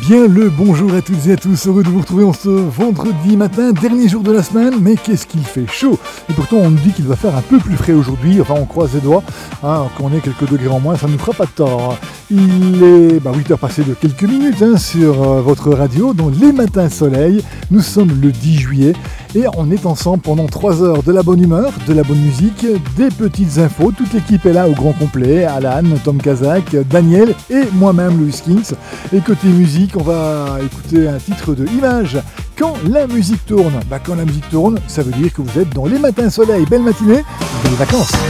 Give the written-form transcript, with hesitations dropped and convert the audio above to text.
Bien le bonjour à toutes et à tous, heureux de vous retrouver en ce vendredi matin, dernier jour de la semaine, mais qu'est-ce qu'il fait chaud. Et pourtant on nous dit qu'il va faire un peu plus frais aujourd'hui, enfin on croise les doigts, qu'on ait quelques degrés en moins, ça ne nous fera pas de tort. Il est 8h passées de quelques minutes sur votre radio, dans les matins soleil, nous sommes le 10 juillet, et on est ensemble pendant 3 heures de la bonne humeur, de la bonne musique, des petites infos, toute l'équipe est là au grand complet, Alan, Tom Kazak, Daniel et moi-même Louis Kings. Et côté musique, on va écouter un titre de Image. Quand la musique tourne, quand la musique tourne, ça veut dire que vous êtes dans les matins soleil. Belle matinée, belles vacances.